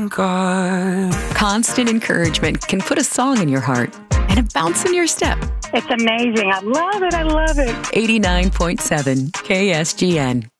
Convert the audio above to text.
thank God. Constant encouragement can put a song in your heart and a bounce in your step. It's amazing. I love it. I love it. 89.7 KSGN.